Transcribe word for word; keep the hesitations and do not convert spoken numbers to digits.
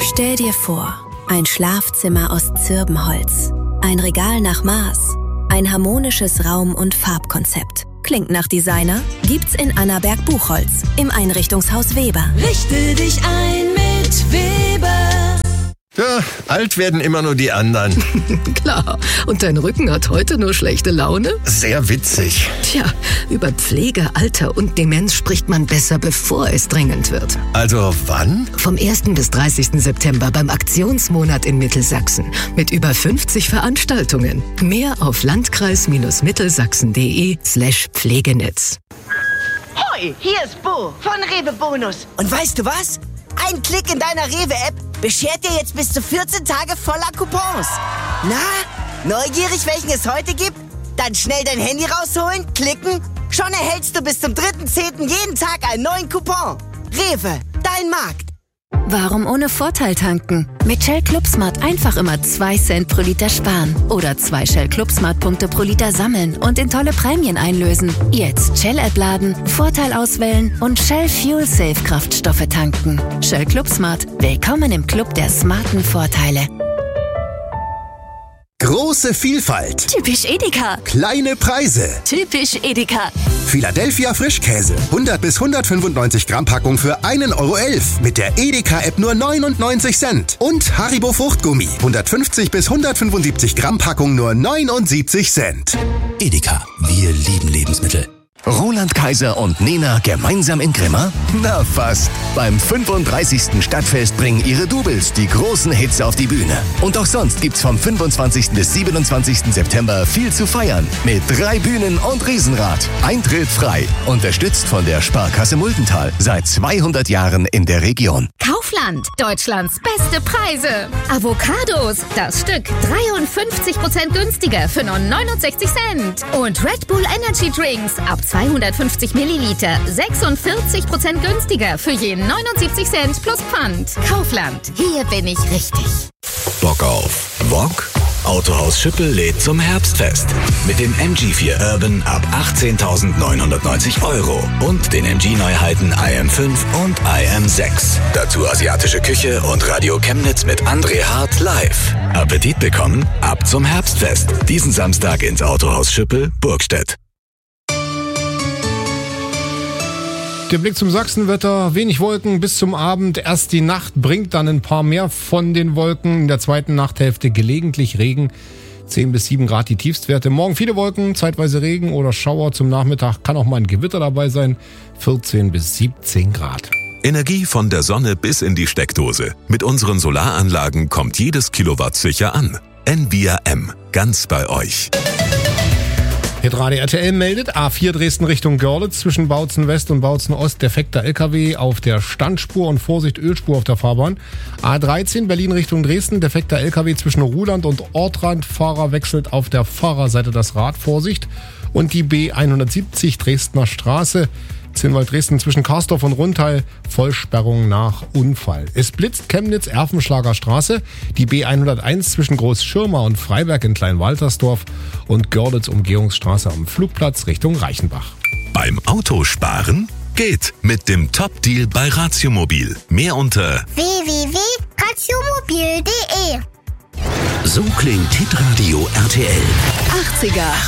Stell dir vor, ein Schlafzimmer aus Zirbenholz, ein Regal nach Maß, ein harmonisches Raum- und Farbkonzept. Klingt nach Designer? Gibt's in Annaberg Buchholz im Einrichtungshaus Weber. Richte dich ein mit Weber. Ja, alt werden immer nur die anderen. Klar, und dein Rücken hat heute nur schlechte Laune? Sehr witzig. Tja, über Pflege, Alter und Demenz spricht man besser, bevor es dringend wird. Also wann? Vom ersten bis dreißigsten September beim Aktionsmonat in Mittelsachsen. Mit über fünfzig Veranstaltungen. Mehr auf landkreis-mittelsachsen.de slash Pflegenetz. Hoi, hier ist Bo von Rewe Bonus. Und weißt du was? Ein Klick in deiner Rewe-App beschert dir jetzt bis zu vierzehn Tage voller Coupons. Na, neugierig, welchen es heute gibt? Dann schnell dein Handy rausholen, klicken. Schon erhältst du bis zum dritten zehnten jeden Tag einen neuen Coupon. Rewe, dein Markt. Warum ohne Vorteil tanken? Mit Shell ClubSmart einfach immer zwei Cent pro Liter sparen. Oder zwei Shell ClubSmart-Punkte pro Liter sammeln und in tolle Prämien einlösen. Jetzt Shell-App laden, Vorteil auswählen und Shell Fuel Safe Kraftstoffe tanken. Shell ClubSmart. Willkommen im Club der smarten Vorteile. Große Vielfalt. Typisch Edeka. Kleine Preise. Typisch Edeka. Philadelphia Frischkäse. hundert bis hundertfünfundneunzig Gramm Packung für einen Euro elf. Mit der Edeka-App nur neunundneunzig Cent. Und Haribo Fruchtgummi. hundertfünfzig bis hundertfünfundsiebzig Gramm Packung nur neunundsiebzig Cent. Edeka. Wir lieben Lebensmittel. Roland Kaiser und Nena gemeinsam in Grimma? Na fast. Beim fünfunddreißigsten Stadtfest bringen ihre Doubles die großen Hits auf die Bühne. Und auch sonst gibt's vom fünfundzwanzigsten bis siebenundzwanzigsten September viel zu feiern. Mit drei Bühnen und Riesenrad. Eintritt frei. Unterstützt von der Sparkasse Muldental. Seit zweihundert Jahren in der Region. Kaufland. Deutschlands beste Preise. Avocados. Das Stück dreiundfünfzig Prozent günstiger für nur neunundsechzig Cent. Und Red Bull Energy Drinks ab zweihundertfünfzig Milliliter, sechsundvierzig Prozent günstiger für je neunundsiebzig Cent plus Pfand. Kaufland, hier bin ich richtig. Bock auf Wok? Autohaus Schüppel lädt zum Herbstfest. Mit dem M G vier Urban ab achtzehntausendneunhundertneunzig Euro. Und den M G-Neuheiten I M fünf und I M sechs. Dazu asiatische Küche und Radio Chemnitz mit André Hart live. Appetit bekommen? Ab zum Herbstfest. Diesen Samstag ins Autohaus Schüppel, Burgstedt. Der Blick zum Sachsenwetter, wenig Wolken bis zum Abend. Erst die Nacht bringt dann ein paar mehr von den Wolken. In der zweiten Nachthälfte gelegentlich Regen. zehn bis sieben Grad die Tiefstwerte. Morgen viele Wolken, zeitweise Regen oder Schauer. Zum Nachmittag kann auch mal ein Gewitter dabei sein. vierzehn bis siebzehn Grad. Energie von der Sonne bis in die Steckdose. Mit unseren Solaranlagen kommt jedes Kilowatt sicher an. Envia M, ganz bei euch. Hitradio R T L meldet, A vier Dresden Richtung Görlitz zwischen Bautzen West und Bautzen Ost defekter L K W auf der Standspur und Vorsicht Ölspur auf der Fahrbahn. A dreizehn Berlin Richtung Dresden defekter L K W zwischen Ruhland und Ortrand. Fahrer wechselt auf der Fahrerseite das Rad, Vorsicht. Und die B hundertsiebzig Dresdner Straße, Zinnwald Dresden zwischen Karsdorf und Rundtal, Vollsperrung nach Unfall. Es blitzt Chemnitz Erfenschlager Straße, die B hunderteins zwischen Großschirma und Freiberg in Kleinwaltersdorf und Görlitz Umgehungsstraße am Flugplatz Richtung Reichenbach. Beim Autosparen geht mit dem Top-Deal bei Ratiomobil. Mehr unter w w w punkt ratiomobil punkt de. So klingt Hitradio R T L. achtziger